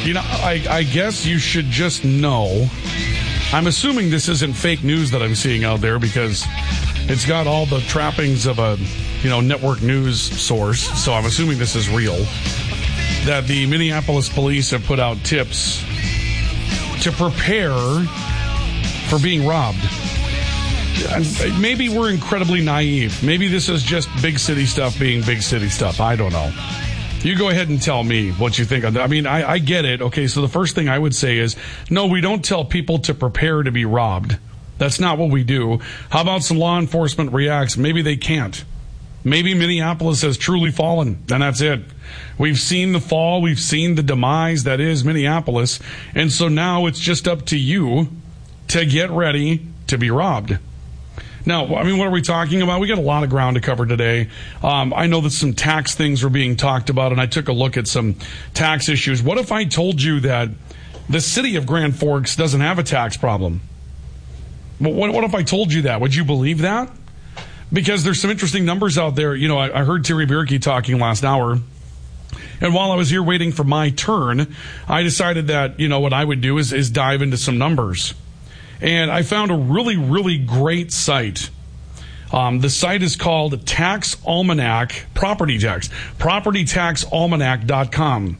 I guess you should just know. I'm assuming this isn't fake news that I'm seeing out there because it's got all the trappings of a, network news source. So I'm assuming this is real. That the Minneapolis police have put out tips to prepare for being robbed. Maybe we're incredibly naive. Maybe this is just big city stuff being big city stuff. I don't know. You go ahead and tell me what you think on that. I mean, I get it. Okay, so the first thing I would say is, no, we don't tell people to prepare to be robbed. That's not what we do. How about some law enforcement reacts? Maybe they can't. Maybe Minneapolis has truly fallen, and that's it. We've seen the fall. We've seen the demise that is Minneapolis. And so now it's just up to you to get ready to be robbed. Now, I mean, what are we talking about? We got a lot of ground to cover today. I know that some tax things were being talked about, and I took a look at some tax issues. What if I told you that the city of Grand Forks doesn't have a tax problem? What if I told you that? Would you believe that? Because there's some interesting numbers out there. I heard Terry Bierke talking last hour. And while I was here waiting for my turn, I decided that, what I would do is dive into some numbers. And I found a really, really great site. The site is called Tax Almanac, Property Tax, PropertyTaxAlmanac.com.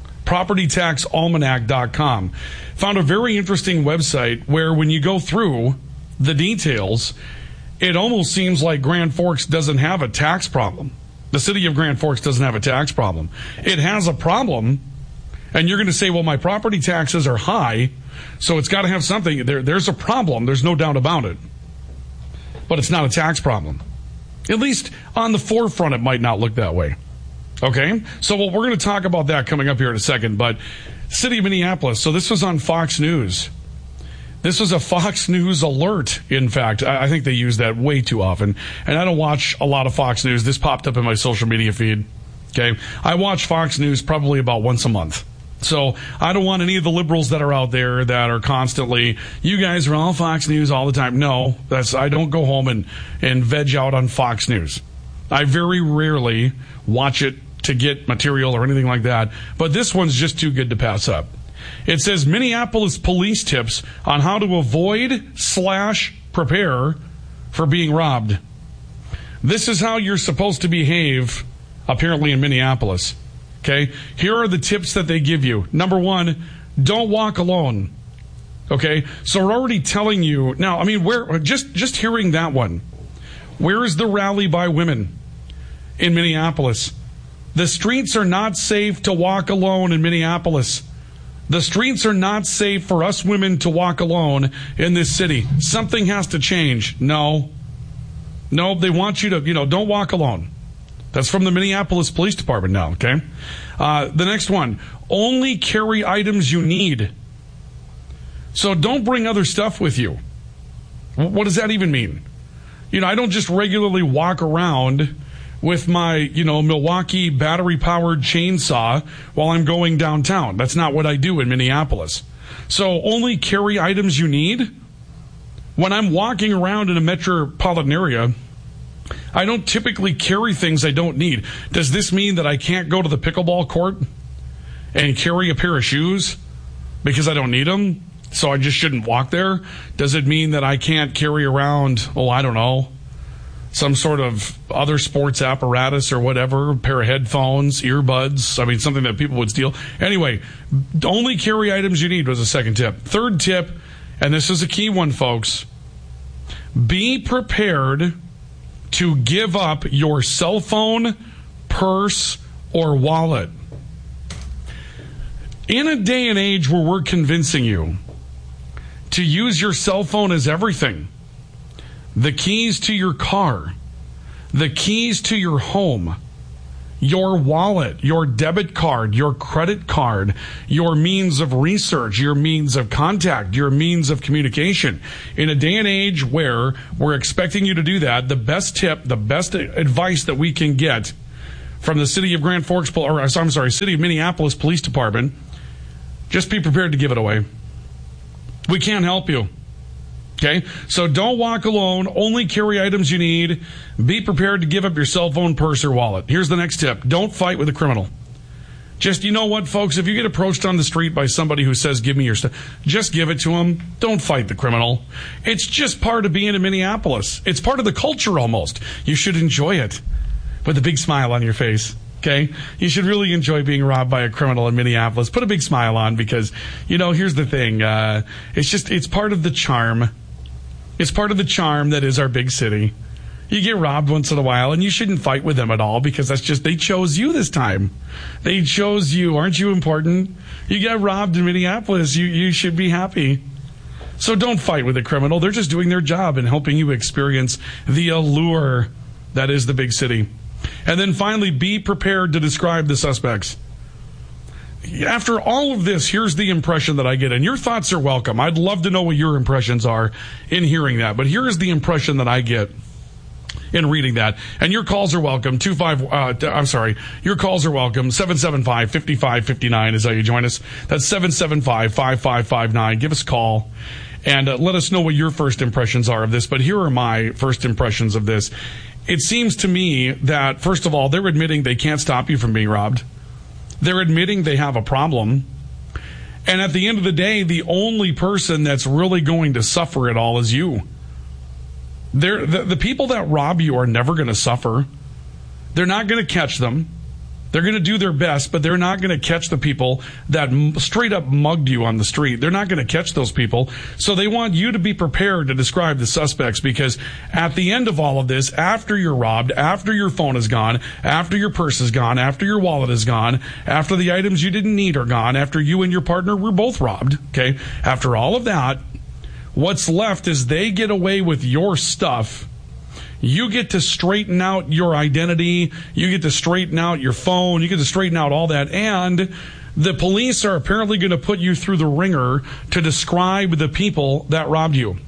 PropertyTaxAlmanac.com. Found a very interesting website where when you go through the details, it almost seems like Grand Forks doesn't have a tax problem. The city of Grand Forks doesn't have a tax problem. It has a problem, and you're going to say, well, my property taxes are high, so it's got to have something. There's a problem. There's no doubt about it. But it's not a tax problem. At least on the forefront, it might not look that way. Okay? So we're going to talk about that coming up here in a second. But City of Minneapolis, so this was on Fox News. This was a Fox News alert, in fact. I think they use that way too often. And I don't watch a lot of Fox News. This popped up in my social media feed. Okay? I watch Fox News probably about once a month. So I don't want any of the liberals that are out there that are constantly, you guys are all Fox News all the time. No, I don't go home and veg out on Fox News. I very rarely watch it to get material or anything like that. But this one's just too good to pass up. It says Minneapolis police tips on how to avoid/prepare for being robbed. This is how you're supposed to behave, apparently, in Minneapolis. Okay? Here are the tips that they give you. Number one, don't walk alone. Okay? So we're already telling you. Now, I mean, just hearing that one. Where is the rally by women in Minneapolis? The streets are not safe to walk alone in Minneapolis. The streets are not safe for us women to walk alone in this city. Something has to change. No, they want you to, don't walk alone. That's from the Minneapolis Police Department now, okay? The next one, only carry items you need. So don't bring other stuff with you. What does that even mean? I don't just regularly walk around with my, Milwaukee battery-powered chainsaw while I'm going downtown. That's not what I do in Minneapolis. So only carry items you need. When I'm walking around in a metropolitan area, I don't typically carry things I don't need. Does this mean that I can't go to the pickleball court and carry a pair of shoes because I don't need them, so I just shouldn't walk there? Does it mean that I can't carry around, I don't know, some sort of other sports apparatus or whatever, a pair of headphones, earbuds, something that people would steal? Anyway, only carry items you need was the second tip. Third tip, and this is a key one, folks, be prepared to give up your cell phone, purse, or wallet. In a day and age where we're convincing you to use your cell phone as everything, the keys to your car, the keys to your home, your wallet, your debit card, your credit card, your means of research, your means of contact, your means of communication. In a day and age where we're expecting you to do that, the best tip, the best advice that we can get from the City of Grand Forks, City of Minneapolis Police Department, just be prepared to give it away. We can't help you. Okay? So don't walk alone. Only carry items you need. Be prepared to give up your cell phone, purse, or wallet. Here's the next tip. Don't fight with a criminal. Just, you know what, folks, if you get approached on the street by somebody who says, give me your stuff, just give it to them. Don't fight the criminal. It's just part of being in Minneapolis. It's part of the culture almost. You should enjoy it with a big smile on your face. Okay? You should really enjoy being robbed by a criminal in Minneapolis. Put a big smile on because, here's the thing. It's part of the charm. It's part of the charm that is our big city. You get robbed once in a while, and you shouldn't fight with them at all because they chose you this time. They chose you. Aren't you important? You got robbed in Minneapolis. You should be happy. So don't fight with a criminal. They're just doing their job and helping you experience the allure that is the big city. And then finally, be prepared to describe the suspects. After all of this, here's the impression that I get, and your thoughts are welcome. I'd love to know what your impressions are in hearing that, but here is the impression that I get in reading that. And your calls are welcome. Your calls are welcome. 775-5559 is how you join us. That's 775-5559. Give us a call and let us know what your first impressions are of this. But here are my first impressions of this. It seems to me that, first of all, they're admitting they can't stop you from being robbed. They're admitting they have a problem. And at the end of the day, the only person that's really going to suffer it all is you. The people that rob you are never going to suffer. They're not going to catch them. They're going to do their best, but they're not going to catch the people that straight up mugged you on the street. They're not going to catch those people. So they want you to be prepared to describe the suspects because at the end of all of this, after you're robbed, after your phone is gone, after your purse is gone, after your wallet is gone, after the items you didn't need are gone, after you and your partner were both robbed, okay? After all of that, what's left is they get away with your stuff. You get to straighten out your identity. You get to straighten out your phone. You get to straighten out all that. And the police are apparently going to put you through the ringer to describe the people that robbed you.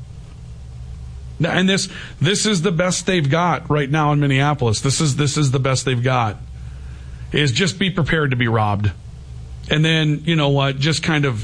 And this is the best they've got right now in Minneapolis. This is the best they've got. Is just be prepared to be robbed. And then, you know what, just kind of,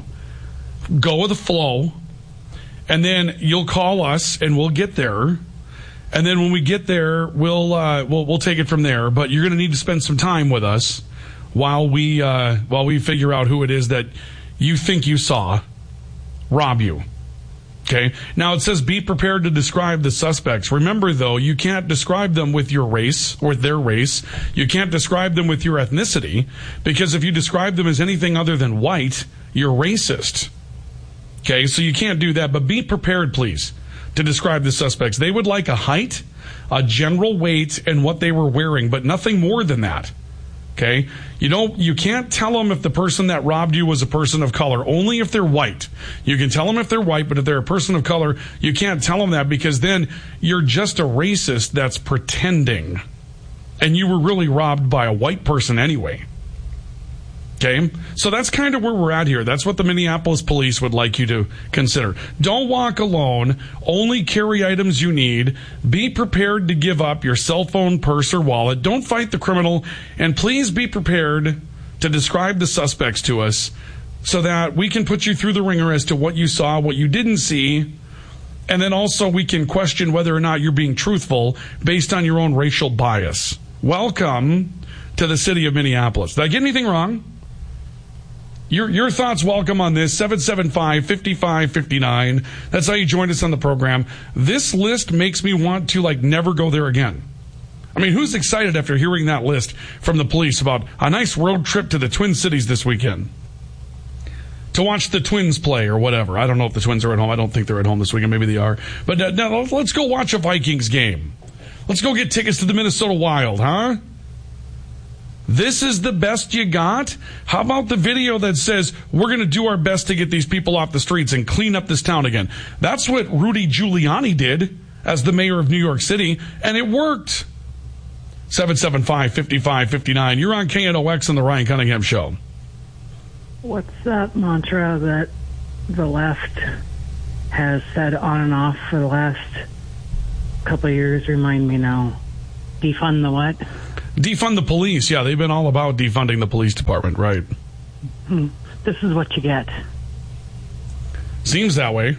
go with the flow. And then you'll call us and we'll get there. And then when we get there, we'll take it from there. But you're going to need to spend some time with us while we figure out who it is that you think you saw rob you. Okay? Now it says be prepared to describe the suspects. Remember though, you can't describe them with your race or their race. You can't describe them with your ethnicity because if you describe them as anything other than white, you're racist. Okay? So you can't do that, but be prepared, please, to describe the suspects. They would like a height, a general weight, and what they were wearing, but nothing more than that. Okay? You can't tell them if the person that robbed you was a person of color, only if they're white. You can tell them if they're white, but if they're a person of color, you can't tell them that because then you're just a racist that's pretending. And you were really robbed by a white person anyway. Okay, so that's kind of where we're at here. That's what the Minneapolis police would like you to consider. Don't walk alone. Only carry items you need. Be prepared to give up your cell phone, purse, or wallet. Don't fight the criminal. And please be prepared to describe the suspects to us so that we can put you through the ringer as to what you saw, what you didn't see, and then also we can question whether or not you're being truthful based on your own racial bias. Welcome to the city of Minneapolis. Did I get anything wrong? Your thoughts welcome on this, 775-5559. That's how you join us on the program. This list makes me want to, never go there again. I mean, who's excited after hearing that list from the police about a nice road trip to the Twin Cities this weekend? To watch the Twins play or whatever. I don't know if the Twins are at home. I don't think they're at home this weekend. Maybe they are. But now let's go watch a Vikings game. Let's go get tickets to the Minnesota Wild, huh? This is the best you got? How about the video that says, we're going to do our best to get these people off the streets and clean up this town again? That's what Rudy Giuliani did as the mayor of New York City, and it worked. 775-5559. You're on KNOX on the Ryan Cunningham Show. What's that mantra that the left has said on and off for the last couple of years? Remind me now. Defund the what? Defund the police. Yeah, they've been all about defunding the police department, right? This is what you get. Seems that way.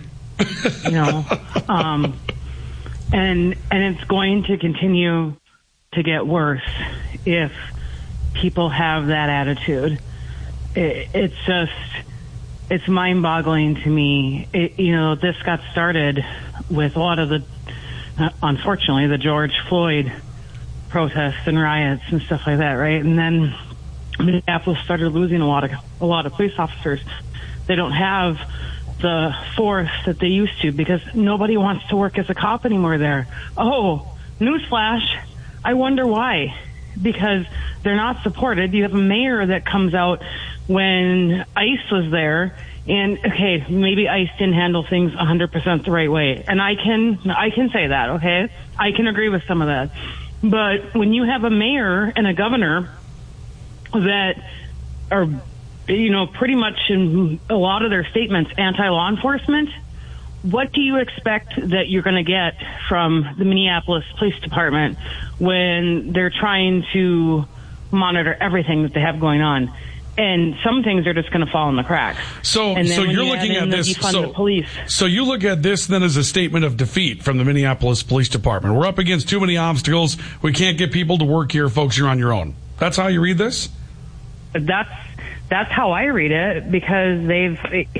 And it's going to continue to get worse if people have that attitude. It's mind-boggling to me. This got started with a lot of unfortunately, the George Floyd protests and riots and stuff like that, right? And then Minneapolis started losing a lot of police officers. They don't have the force that they used to because nobody wants to work as a cop anymore there. Oh, newsflash, I wonder why. Because they're not supported. You have a mayor that comes out when ICE was there, and okay, maybe ICE didn't handle things 100% the right way, and I can say that, okay? I can agree with some of that. But when you have a mayor and a governor that are, pretty much in a lot of their statements anti-law enforcement, what do you expect that you're going to get from the Minneapolis Police Department when they're trying to monitor everything that they have going on? And some things are just going to fall in the cracks. So you're looking at this. So you look at this then as a statement of defeat from the Minneapolis Police Department. We're up against too many obstacles. We can't get people to work here. Folks, you're on your own. That's how you read this? That's how I read it, because they're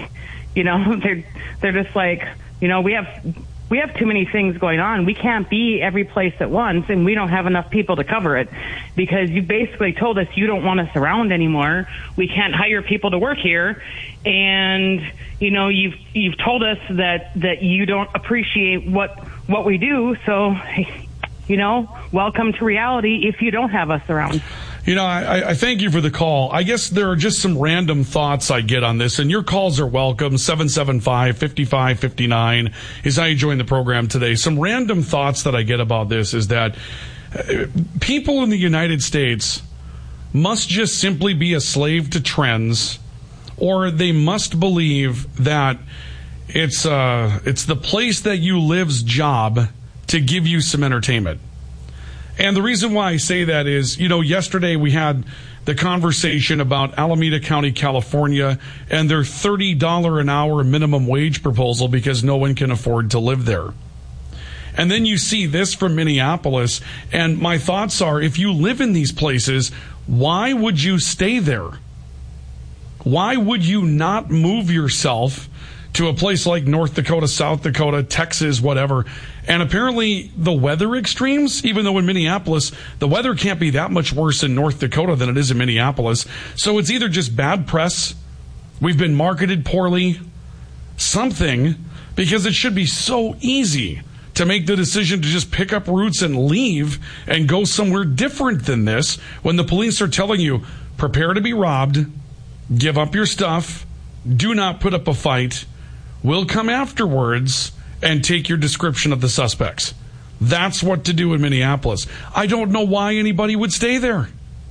just like, we have too many things going on. We can't be every place at once, and we don't have enough people to cover it, because you basically told us you don't want us around anymore. We can't hire people to work here, and you've told us that you don't appreciate what we do. So, welcome to reality if you don't have us around. I thank you for the call. I guess there are just some random thoughts I get on this, and your calls are welcome. 775-5559 is how you join the program today. Some random thoughts that I get about this is that people in the United States must just simply be a slave to trends, or they must believe that it's the place that you live's job to give you some entertainment. And the reason why I say that is, yesterday we had the conversation about Alameda County, California, and their $30 an hour minimum wage proposal because no one can afford to live there. And then you see this from Minneapolis, and my thoughts are, if you live in these places, why would you stay there? Why would you not move yourself to a place like North Dakota, South Dakota, Texas, whatever? And apparently the weather extremes, even though in Minneapolis, the weather can't be that much worse in North Dakota than it is in Minneapolis. So it's either just bad press, we've been marketed poorly, something, because it should be so easy to make the decision to just pick up roots and leave and go somewhere different than this when the police are telling you, prepare to be robbed, give up your stuff, do not put up a fight, we'll come afterwards and take your description of the suspects. That's what to do in Minneapolis. I don't know why anybody would stay there.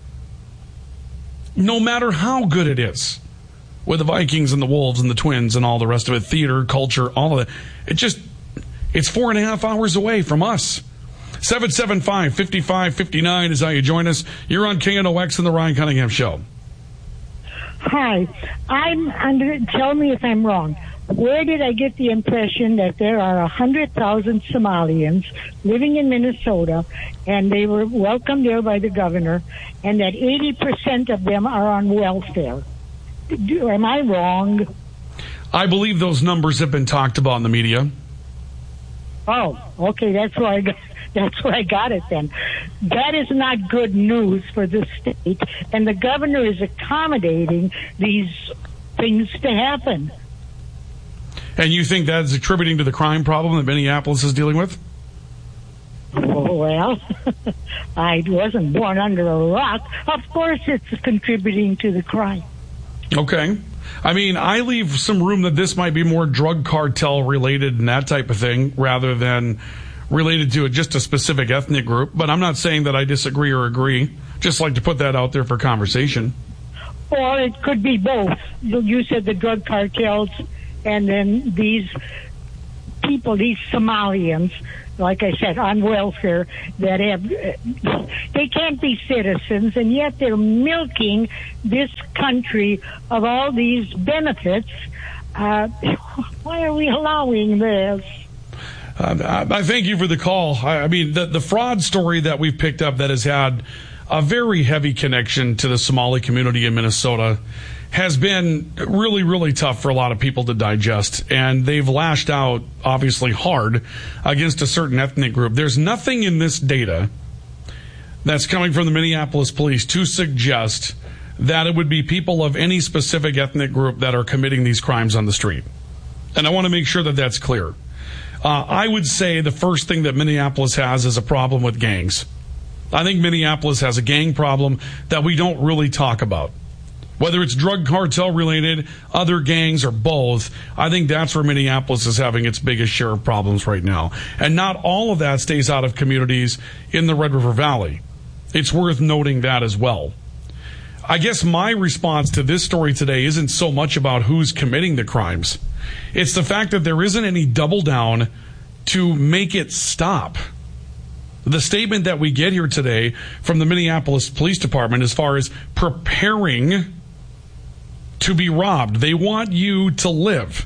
No matter how good it is. With the Vikings and the Wolves and the Twins and all the rest of it, theater, culture, all of it. It's 4.5 hours away from us. 775-5559 is how you join us. You're on KNOX and the Ryan Cunningham Show. Hi. Tell me if I'm wrong. Where did I get the impression that there are 100,000 Somalians living in Minnesota, and they were welcomed there by the governor, and that 80% of them are on welfare? Am I wrong? I believe those numbers have been talked about in the media. Oh, okay. That's where I got it then. That is not good news for the state, and the governor is accommodating these things to happen. And you think that is attributing to the crime problem that Minneapolis is dealing with? Well, I wasn't born under a rock. Of course it's contributing to the crime. Okay. I mean, I leave some room that this might be more drug cartel related and that type of thing rather than related to just a specific ethnic group. But I'm not saying that I disagree or agree. Just like to put that out there for conversation. Or it could be both. You said the drug cartels, and then these people, these Somalians, like I said, on welfare, that they can't be citizens, and yet they're milking this country of all these benefits. Why are we allowing this? I thank you for the call. I mean, the fraud story that we've picked up that has had a very heavy connection to the Somali community in Minnesota has been really, really tough for a lot of people to digest. And they've lashed out, obviously, hard against a certain ethnic group. There's nothing in this data that's coming from the Minneapolis police to suggest that it would be people of any specific ethnic group that are committing these crimes on the street. And I want to make sure that that's clear. I would say the first thing that Minneapolis has is a problem with gangs. I think Minneapolis has a gang problem that we don't really talk about. Whether it's drug cartel related, other gangs, or both, I think that's where Minneapolis is having its biggest share of problems right now. And not all of that stays out of communities in the Red River Valley. It's worth noting that as well. I guess my response to this story today isn't so much about who's committing the crimes. It's the fact that there isn't any double down to make it stop. The statement that we get here today from the Minneapolis Police Department as far as preparing to be robbed. They want you to live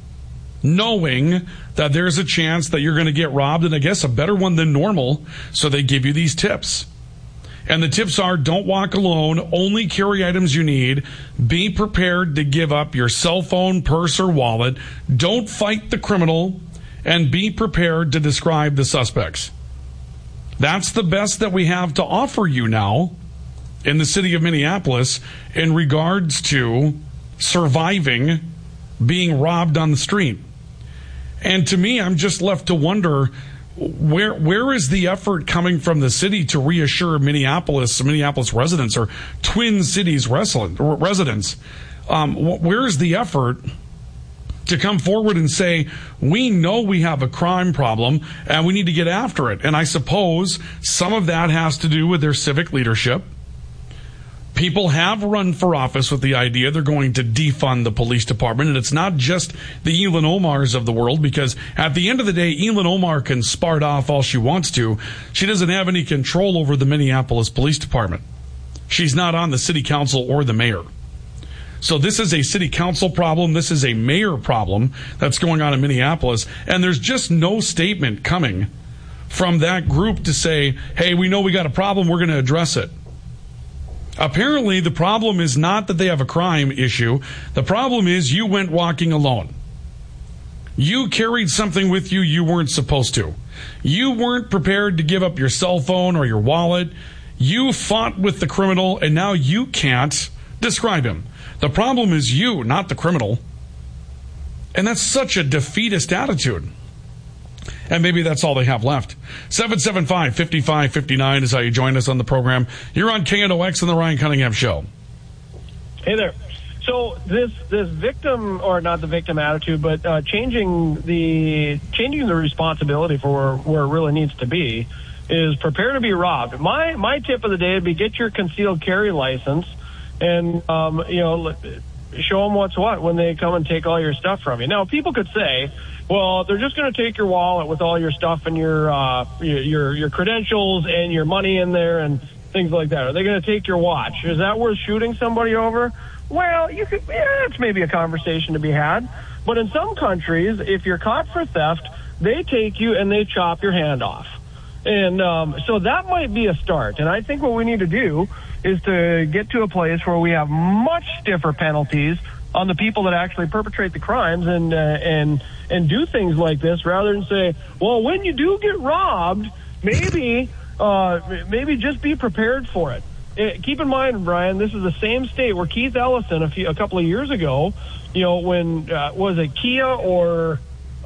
knowing that there's a chance that you're going to get robbed, and I guess a better one than normal, so they give you these tips. And the tips are: don't walk alone, only carry items you need, be prepared to give up your cell phone, purse, or wallet, don't fight the criminal, and be prepared to describe the suspects. That's the best that we have to offer you now in the city of Minneapolis in regards to surviving being robbed on the street. And to me, I'm just left to wonder, where is the effort coming from the city to reassure Minneapolis residents or Twin Cities residents? Where is the effort to come forward and say, we know we have a crime problem and we need to get after it? And I suppose some of that has to do with their civic leadership. People have run for office with the idea they're going to defund the police department, and it's not just the Elin Omars of the world, because at the end of the day, Elin Omar can spart off all she wants to. She doesn't have any control over the Minneapolis Police Department. She's not on the city council or the mayor. So this is a city council problem. This is a mayor problem that's going on in Minneapolis, and there's just no statement coming from that group to say, hey, we know we got a problem, we're going to address it. Apparently, the problem is not that they have a crime issue. The problem is you went walking alone. You carried something with you you weren't supposed to. You weren't prepared to give up your cell phone or your wallet. You fought with the criminal, and now you can't describe him. The problem is you, not the criminal. And that's such a defeatist attitude. And maybe that's all they have left. 775-5559 is how you join us on the program. You're on KNOX and the Ryan Cunningham Show. Hey there. So this victim, or not the victim attitude, but changing the responsibility for where it really needs to be is prepare to be robbed. My tip of the day would be get your concealed carry license and show them what's what when they come and take all your stuff from you. Now, people could say, well, they're just going to take your wallet with all your stuff and your credentials and your money in there and things like that. Are they going to take your watch? Is that worth shooting somebody over? Well, it's maybe a conversation to be had. But in some countries, if you're caught for theft, they take you and they chop your hand off. And so that might be a start. And I think what we need to do is to get to a place where we have much stiffer penalties on the people that actually perpetrate the crimes and do things like this, rather than say, well, when you do get robbed, maybe just be prepared for it. Keep in mind, Brian, this is the same state where Keith Ellison a couple of years ago, when was it Kia or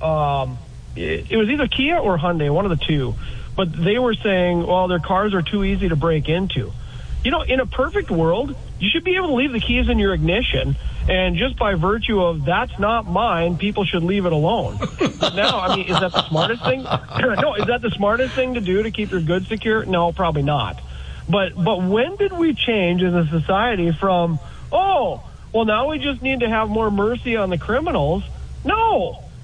it was either Kia or Hyundai, one of the two, but they were saying, well, their cars are too easy to break into. In a perfect world, you should be able to leave the keys in your ignition, and just by virtue of that's not mine, people should leave it alone. But now, is that the smartest thing? No, is that the smartest thing to do to keep your goods secure? No, probably not. But when did we change as a society from, now we just need to have more mercy on the criminals? No.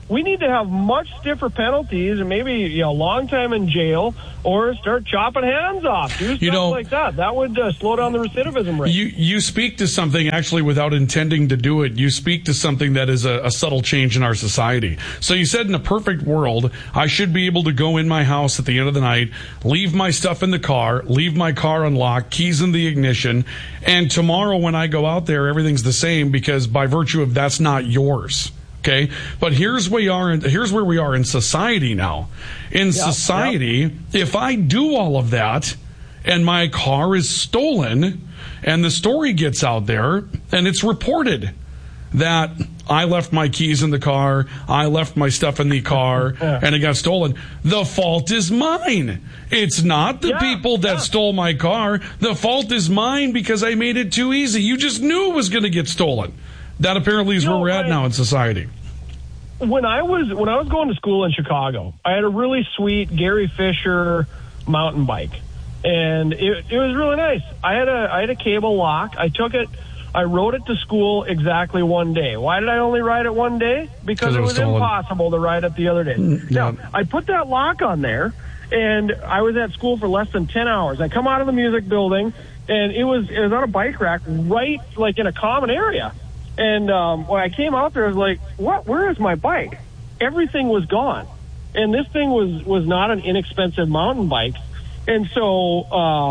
we need to have much stiffer penalties and maybe a long time in jail or start chopping hands off. Do stuff like that. That would slow down the recidivism rate. You speak to something actually without intending to do it. You speak to something that is a subtle change in our society. So you said in a perfect world, I should be able to go in my house at the end of the night, leave my stuff in the car, leave my car unlocked, keys in the ignition, and tomorrow when I go out there, everything's the same because by virtue of that's not yours. Okay, but here's where we are in society now. In society, if I do all of that and my car is stolen and the story gets out there and it's reported that I left my keys in the car, I left my stuff in the car, and it got stolen, the fault is mine. It's not the people that stole my car. The fault is mine because I made it too easy. You just knew it was going to get stolen. That apparently is where we're at now in society. When I was going to school in Chicago, I had a really sweet Gary Fisher mountain bike, and it was really nice. I had a cable lock. I took it. I rode it to school exactly one day. Why did I only ride it one day? Because it was impossible to ride it the other day. Now, I put that lock on there, and I was at school for less than 10 hours. I come out of the music building, and it was on a bike rack right like in a common area. And when I came out there, I was like, "What? Where is my bike?" Everything was gone, and this thing was not an inexpensive mountain bike. And so,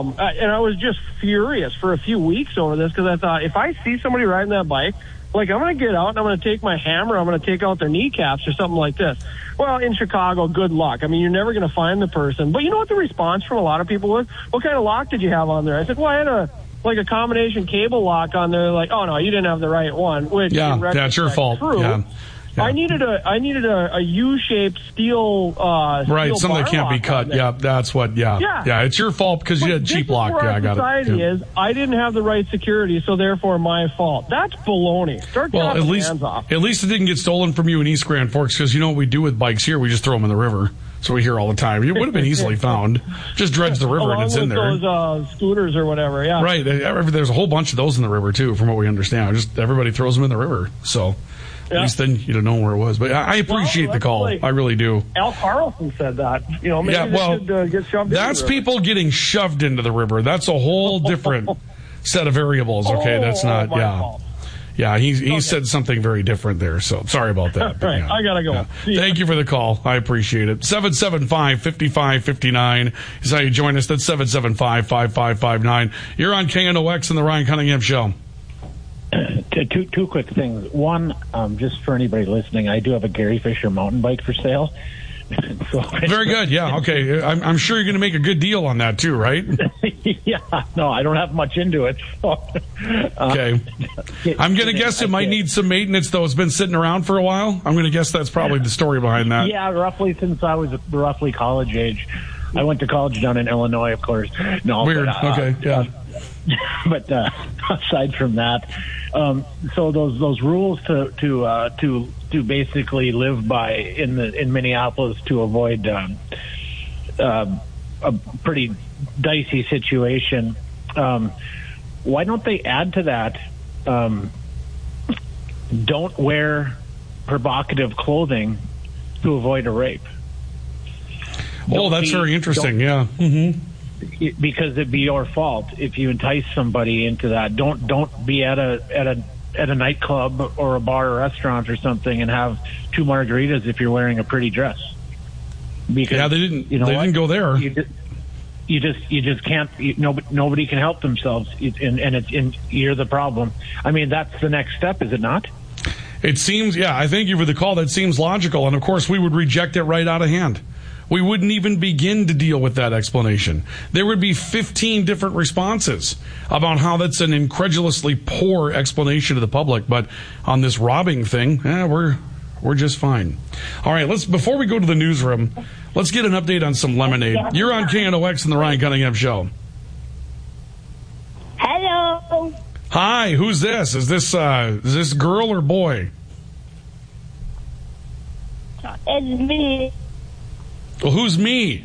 I was just furious for a few weeks over this because I thought if I see somebody riding that bike, like I'm going to get out and I'm going to take my hammer, I'm going to take out their kneecaps or something like this. Well, in Chicago, good luck. I mean, you're never going to find the person. But you know what the response from a lot of people was? What kind of lock did you have on there? I said, well, I had a combination cable lock on there. Like, oh no, you didn't have the right one. Which that's your fault. True. Yeah. I needed a U-shaped steel right, steel something that can't be cut. Yeah, that's what. Yeah, it's your fault because you had a cheap lock. Yeah, I got society is I didn't have the right security, so therefore my fault. That's baloney. Start chopping hands off. At least it didn't get stolen from you in East Grand Forks because you know what we do with bikes here? We just throw them in the river. So we hear all the time. It would have been easily found. Just dredge the river and it's in there. Those scooters or whatever. Yeah. Right. There's a whole bunch of those in the river too, from what we understand. Just everybody throws them in the river. So. At least then you don't know where it was. But I appreciate the call. I really do. Al Carlson said that. Maybe they should get shoved that's into the river. People getting shoved into the river. That's a whole different set of variables. Okay, that's not. Fault. Yeah, he said something very different there. So sorry about that. Right, I gotta go. Yeah. Thank you for the call. I appreciate it. 775-5559 is how you join us. That's 775-5559. You're on KNOX and the Ryan Cunningham Show. Two quick things. One, just for anybody listening, I do have a Gary Fisher mountain bike for sale. So, very good. Yeah. Okay. I'm sure you're going to make a good deal on that too, right? Yeah. No, I don't have much into it. So, okay. I'm going to guess it might need some maintenance, though. It's been sitting around for a while. I'm going to guess that's probably the story behind that. Yeah, roughly since I was roughly college age. I went to college down in Illinois, of course. No, weird. But, okay. Yeah. But aside from that, so those rules to basically live by in Minneapolis to avoid a pretty dicey situation. Why don't they add to that? Don't wear provocative clothing to avoid a rape. That's very interesting. Yeah. Mm-hmm. Because it'd be your fault if you entice somebody into that. Don't be at a nightclub or a bar or restaurant or something and have 2 margaritas if you're wearing a pretty dress. Because they didn't. They didn't go there. You just can't. Nobody can help themselves, and you're the problem. I mean, that's the next step, is it not? It seems. Yeah, I thank you for the call. That seems logical, and of course, we would reject it right out of hand. We wouldn't even begin to deal with that explanation. There would be 15 different responses about how that's an incredulously poor explanation to the public. But on this robbing thing, we're just fine. All right, before we go to the newsroom, let's get an update on some lemonade. You're on KNOX and the Ryan Cunningham Show. Hello. Hi, who's this? Is this girl or boy? It's me. Well, who's me?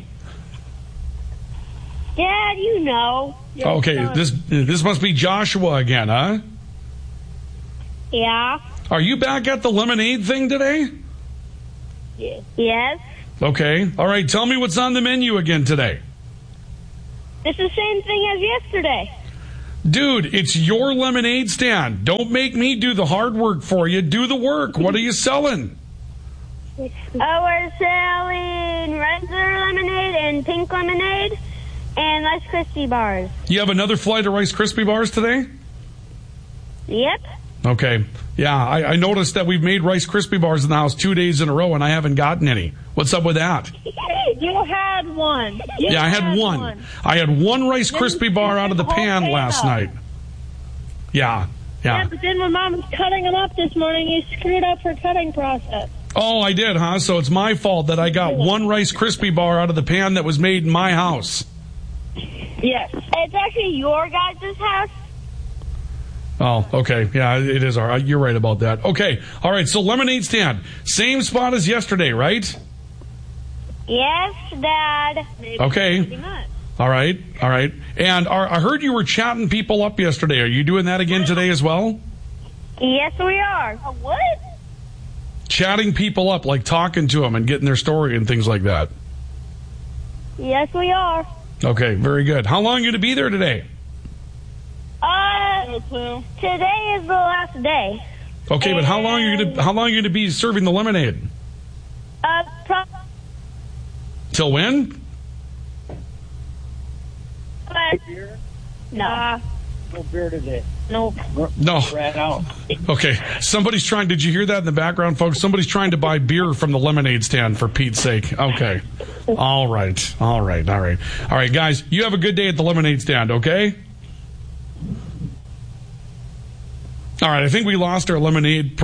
Dad, you know. Okay, this must be Joshua again, huh? Yeah. Are you back at the lemonade thing today? Yes. Okay. All right. Tell me what's on the menu again today. It's the same thing as yesterday. Dude, it's your lemonade stand. Don't make me do the hard work for you. Do the work. What are you selling? We're selling regular lemonade and pink lemonade and Rice Krispie bars. You have another flight of Rice Krispie bars today? Yep. Okay. Yeah, I noticed that we've made Rice Krispie bars in the house 2 days in a row, and I haven't gotten any. What's up with that? You had one. I had one. I had one Rice Krispie bar out of the pan last night. Yeah. Yeah, but then when Mom was cutting them up this morning, you screwed up her cutting process. Oh, I did, huh? So it's my fault that I got one Rice Krispie bar out of the pan that was made in my house. Yes. It's actually your guys' house. Oh, okay. Yeah, it is. All right. You're right about that. Okay. All right. So lemonade stand. Same spot as yesterday, right? Yes, Dad. Okay. Pretty much. All right. All right. And I heard you were chatting people up yesterday. Are you doing that again today as well? Yes, we are. What? Chatting people up, like talking to them and getting their story and things like that. Yes, we are. Okay. Very good. How long are you going to be there today? Today is the last day. Okay, but how long are you going to be serving the lemonade? Till when? No. No beer today. Nope. No. Ran out. Okay. Somebody's trying. Did you hear that in the background, folks? Somebody's trying to buy beer from the lemonade stand, for Pete's sake. Okay. All right. All right. All right. All right, guys. You have a good day at the lemonade stand. Okay. All right. I think we lost our lemonade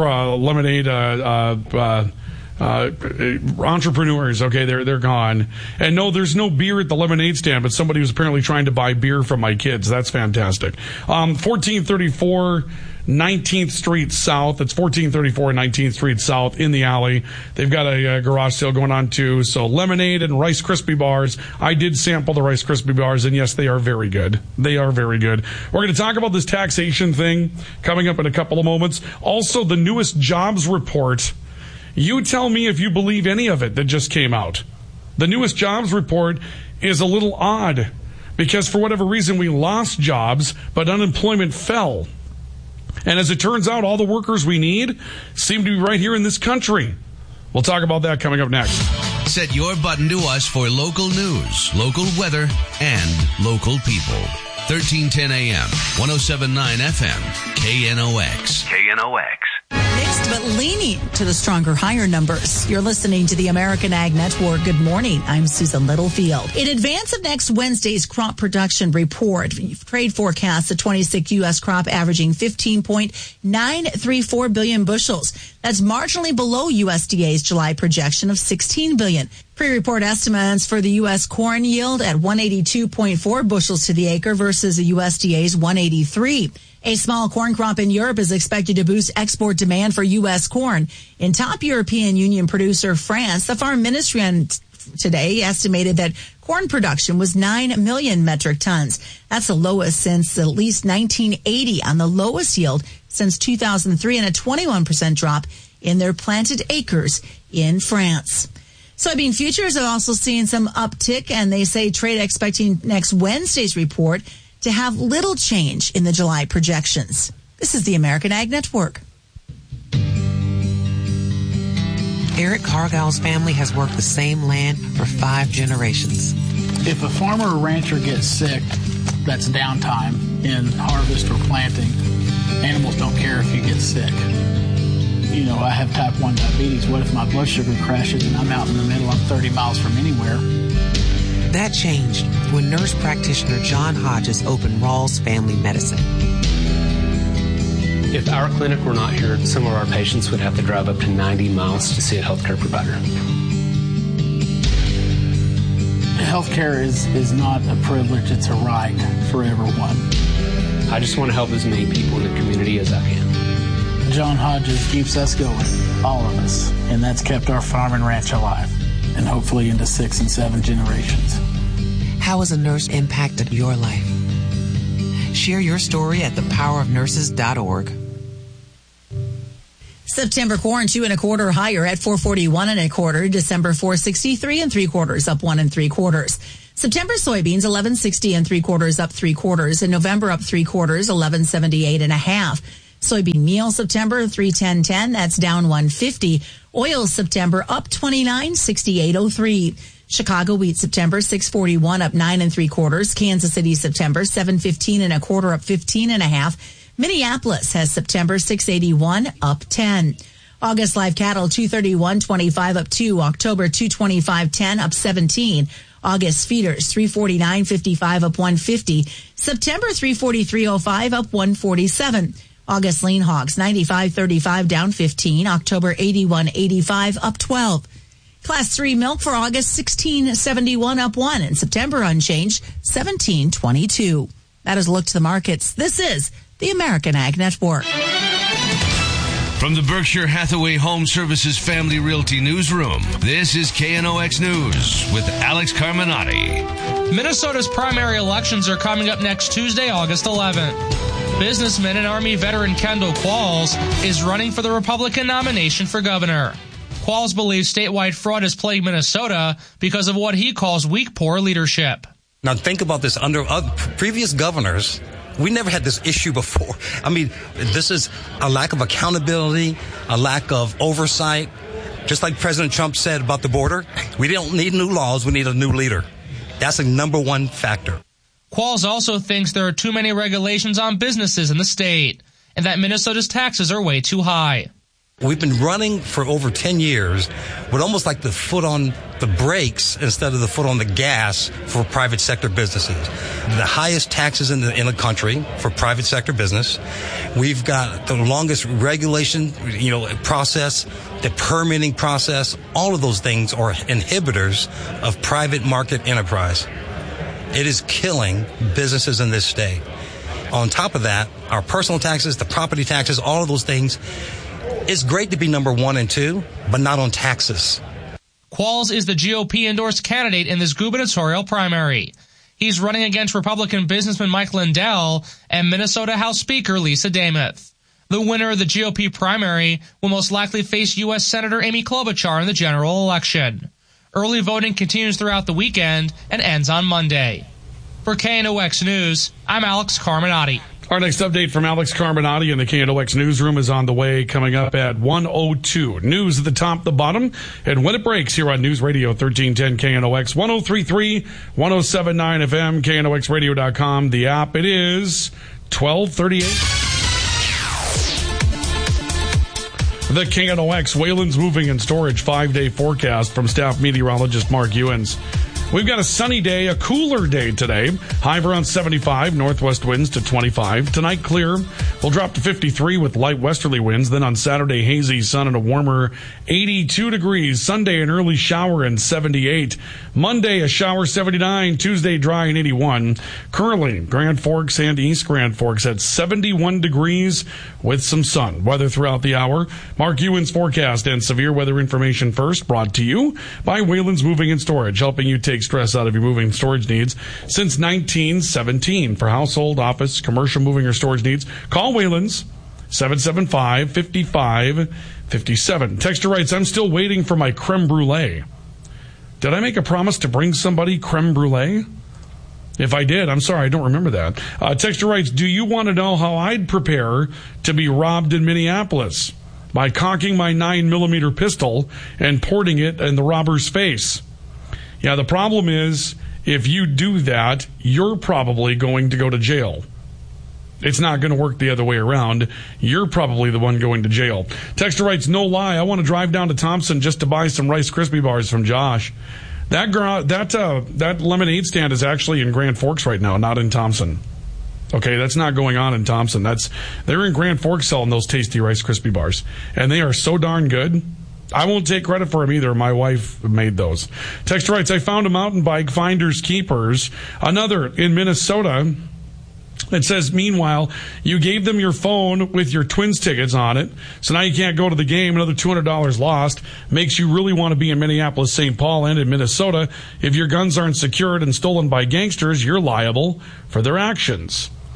entrepreneurs. Okay, they're gone. And no, there's no beer at the lemonade stand, but somebody was apparently trying to buy beer from my kids. That's fantastic. 1434 19th Street South. It's 1434 19th Street South in the alley. They've got a garage sale going on too. So lemonade and Rice Krispie bars. I did sample the Rice Krispie bars, and yes, they are very good. They are very good. We're going to talk about this taxation thing coming up in a couple of moments. Also, the newest jobs report. You tell me if you believe any of it that just came out. The newest jobs report is a little odd because for whatever reason we lost jobs, but unemployment fell. And as it turns out, all the workers we need seem to be right here in this country. We'll talk about that coming up next. Set your button to us for local news, local weather, and local people. 1310 AM, 107.9 FM, KNOX. KNOX. Mixed but leaning to the stronger, higher numbers. You're listening to the American Ag Network. Good morning. I'm Susan Littlefield. In advance of next Wednesday's crop production report, trade forecasts the 26 U.S. crop averaging 15.934 billion bushels. That's marginally below USDA's July projection of 16 billion. Pre-report estimates for the U.S. corn yield at 182.4 bushels to the acre versus the USDA's 183. A small corn crop in Europe is expected to boost export demand for U.S. corn. In top European Union producer France, the Farm Ministry on today estimated that corn production was 9 million metric tons. That's the lowest since at least 1980, on the lowest yield since 2003, and a 21% drop in their planted acres in France. Soybean futures are also seeing some uptick, and they say trade expecting next Wednesday's report to have little change in the July projections. This is the American Ag Network. Eric Cargill's family has worked the same land for 5 generations. If a farmer or rancher gets sick, that's downtime in harvest or planting. Animals don't care if you get sick. You know, I have type 1 diabetes. What if my blood sugar crashes and I'm out in the middle, I'm 30 miles from anywhere? That changed when nurse practitioner John Hodges opened Rawls Family Medicine. If our clinic were not here, some of our patients would have to drive up to 90 miles to see a healthcare provider. Healthcare is not a privilege, it's a right for everyone. I just want to help as many people in the community as I can. John Hodges keeps us going, all of us, and that's kept our farm and ranch alive, and hopefully into 6 and 7 generations. How has a nurse impacted your life? Share your story at thepowerofnurses.org. September corn 2 1/4 higher at 441 1/4. December 463 3/4 up 1 3/4. September soybeans 1160 3/4 up 3/4. In November up 3/4 1178 1/2. Soybean meal September 310.10, that's down 150. Oil September up 29 68.03. Chicago wheat September 641 up 9 3/4. Kansas City September 715 1/4 up 15 1/2. Minneapolis has September 681 up 10. August live cattle 231.25 up 2. October 225.10 up 17. August feeders 349.55 up 150. September 343.05 up 147. August lean hogs 95.35 down 15. October 81.85 up 12. Class 3 milk for August 16.71 up 1. And September unchanged 17.22. That is a look to the markets. This is the American Ag Network. From the Berkshire Hathaway Home Services Family Realty Newsroom, this is KNOX News with Alex Carminati. Minnesota's primary elections are coming up next Tuesday, August 11th. Businessman and Army veteran Kendall Qualls is running for the Republican nomination for governor. Qualls believes statewide fraud is plaguing Minnesota because of what he calls weak, poor leadership. Now think about this. Under previous governors, we never had this issue before. I mean, this is a lack of accountability, a lack of oversight. Just like President Trump said about the border, we don't need new laws, we need a new leader. That's the number one factor. Qualls also thinks there are too many regulations on businesses in the state and that Minnesota's taxes are way too high. We've been running for over 10 years with almost like the foot on the brakes instead of the foot on the gas for private sector businesses. The highest taxes in the country for private sector business. We've got the longest regulation, process, the permitting process. All of those things are inhibitors of private market enterprise. It is killing businesses in this state. On top of that, our personal taxes, the property taxes, all of those things. It's great to be number 1 and 2, but not on taxes. Qualls is the GOP-endorsed candidate in this gubernatorial primary. He's running against Republican businessman Mike Lindell and Minnesota House Speaker Lisa Demuth. The winner of the GOP primary will most likely face U.S. Senator Amy Klobuchar in the general election. Early voting continues throughout the weekend and ends on Monday. For KNOX News, I'm Alex Carminati. Our next update from Alex Carminati in the KNOX newsroom is on the way, coming up at 1:02. News at the top, the bottom, and when it breaks here on News Radio 1310 KNOX, 103.3, 107.9 FM, KNOXradio.com, the app. It is 12:38. The KNOX Wayland's Moving and Storage 5-day forecast from staff meteorologist Mark Ewens. We've got a sunny day, a cooler day today. High around 75, northwest winds to 25. Tonight, clear. We'll drop to 53 with light westerly winds. Then on Saturday, hazy sun and a warmer 82 degrees. Sunday, an early shower and 78. Monday, a shower 79. Tuesday, dry and 81. Currently, Grand Forks and East Grand Forks at 71 degrees with some sun. Weather throughout the hour. Mark Ewens forecast and severe weather information first, brought to you by Wayland's Moving and Storage, helping you take stress out of your moving and storage needs since 1917. For household, office, commercial moving or storage needs, call Wayland's 775-5557. Texter writes, I'm still waiting for my creme brulee. Did I make a promise to bring somebody creme brulee? If I did, I'm sorry, I don't remember that. Texter writes, do you want to know how I'd prepare to be robbed in Minneapolis? By cocking my 9mm pistol and porting it in the robber's face. Yeah, the problem is, if you do that, you're probably going to go to jail. It's not going to work the other way around. You're probably the one going to jail. Texter writes, no lie, I want to drive down to Thompson just to buy some Rice Krispie bars from Josh. That lemonade stand is actually in Grand Forks right now, not in Thompson. Okay, that's not going on in Thompson. They're in Grand Forks selling those tasty Rice Krispie bars. And they are so darn good. I won't take credit for them either. My wife made those. Texter writes, I found a mountain bike, Finders Keepers. Another in Minnesota. It says, meanwhile, you gave them your phone with your Twins tickets on it, so now you can't go to the game. Another $200 lost. Makes you really want to be in Minneapolis, St. Paul, and in Minnesota. If your guns aren't secured and stolen by gangsters, you're liable for their actions.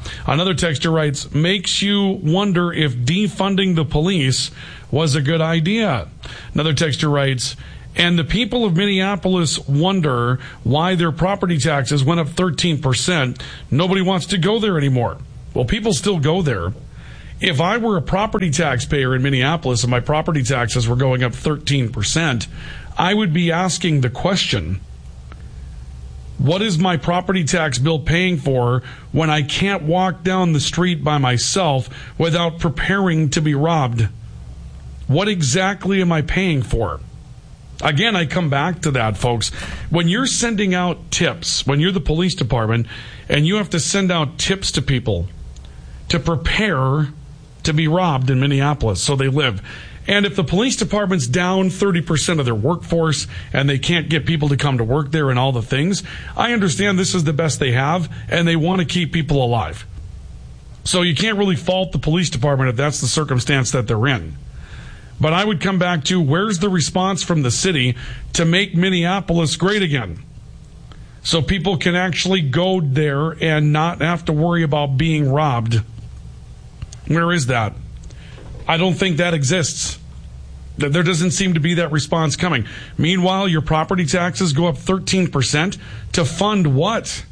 Another texter writes, makes you wonder if defunding the police was a good idea. Another texter writes, and the people of Minneapolis wonder why their property taxes went up 13%. Nobody wants to go there anymore. Well, people still go there. If I were a property taxpayer in Minneapolis and my property taxes were going up 13%, I would be asking the question, what is my property tax bill paying for when I can't walk down the street by myself without preparing to be robbed? What exactly am I paying for? Again, I come back to that, folks. When you're sending out tips, when you're the police department and you have to send out tips to people to prepare to be robbed in Minneapolis so they live. And if the police department's down 30% of their workforce and they can't get people to come to work there and all the things, I understand this is the best they have and they want to keep people alive. So you can't really fault the police department if that's the circumstance that they're in. But I would come back to, where's the response from the city to make Minneapolis great again? So people can actually go there and not have to worry about being robbed. Where is that? I don't think that exists. There doesn't seem to be that response coming. Meanwhile, your property taxes go up 13% to fund what?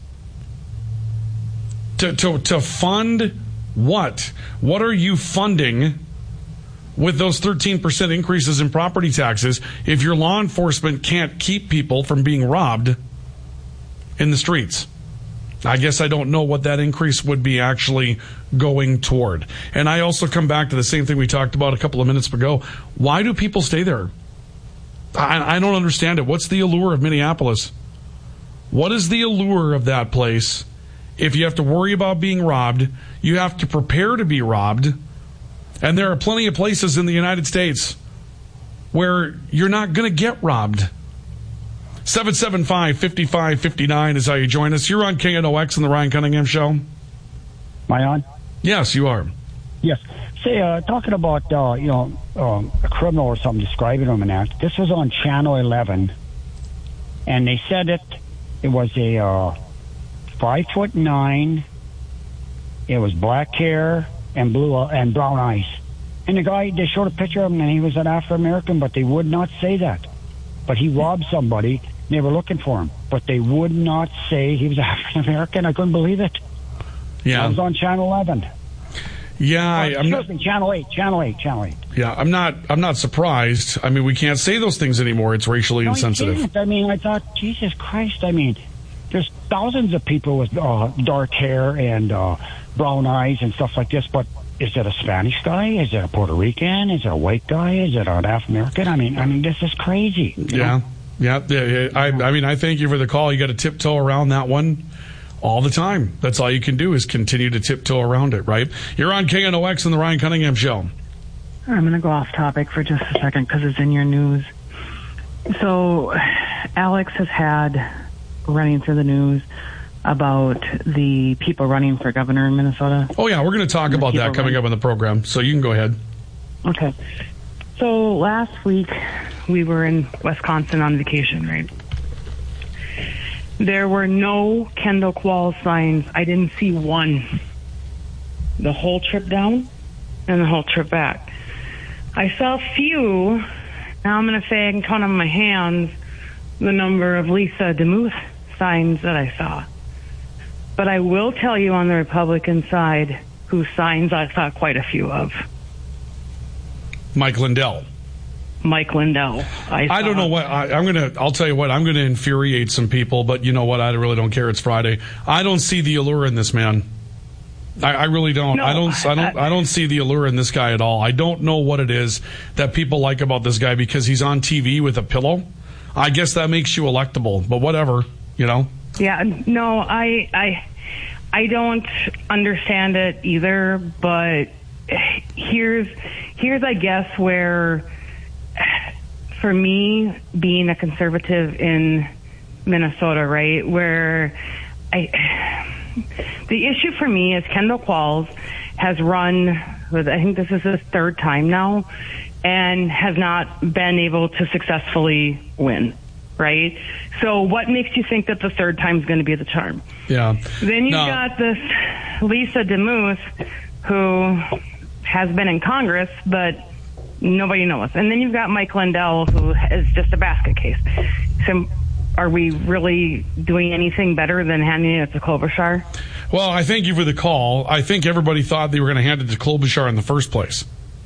To fund what? What are you funding with those 13% increases in property taxes if your law enforcement can't keep people from being robbed in the streets? I guess I don't know what that increase would be actually going toward. And I also come back to the same thing we talked about a couple of minutes ago. Why do people stay there? I don't understand it. What's the allure of Minneapolis? What is the allure of that place? If you have to worry about being robbed, you have to prepare to be robbed. And there are plenty of places in the United States where you're not going to get robbed. 775-5559 is how you join us. You're on KNOX and the Ryan Cunningham Show. Am I on? Yes, you are. Yes. Say, talking about, a criminal or something, describing him in that. This was on Channel 11, and they said it was a 5'9". It was black hair and blue and brown eyes. And the guy, they showed a picture of him, and he was an Afro-American, but they would not say that. But he robbed somebody. They were looking for him, but they would not say he was African-American. I couldn't believe it. Yeah. I was on Channel 11. Yeah, excuse me, Channel 8. Yeah, I'm not surprised. I mean, we can't say those things anymore. It's racially insensitive. I mean, I thought, Jesus Christ. I mean, there's thousands of people with dark hair and brown eyes and stuff like this, but is it a Spanish guy? Is it a Puerto Rican? Is it a white guy? Is it an African-American? I mean, this is crazy. Yeah. I mean, I thank you for the call. You got to tiptoe around that one all the time. That's all you can do is continue to tiptoe around it, right? You're on KNOX and the Ryan Cunningham Show. I'm going to go off topic for just a second because it's in your news. So Alex has had running through the news about the people running for governor in Minnesota. Oh, yeah, we're going to talk about that coming up in the program, so you can go ahead. Okay. So last week, we were in Wisconsin on vacation, right? There were no Kendall Qualls signs. I didn't see one. The whole trip down and the whole trip back. I saw a few. Now I'm going to say I can count on my hands the number of Lisa DeMuth signs that I saw. But I will tell you on the Republican side whose signs I saw quite a few of. Mike Lindell. I don't know what I'll tell you what, I'm going to infuriate some people, but you know what? I really don't care. It's Friday. I don't see the allure in this man. I really don't. No, I don't see the allure in this guy at all. I don't know what it is that people like about this guy because he's on TV with a pillow. I guess that makes you electable, but whatever, you know. Yeah, no, I don't understand it either, but here's I guess where, for me, being a conservative in Minnesota, right, where the issue for me is Kendall Qualls has run, I think this is his third time now, and has not been able to successfully win, right? So what makes you think that the third time is going to be the charm? Yeah. Then you've got this Lisa DeMuth, who has been in Congress, but nobody knows. And then you've got Mike Lindell, who is just a basket case. So are we really doing anything better than handing it to Klobuchar? Well, I thank you for the call. I think everybody thought they were going to hand it to Klobuchar in the first place.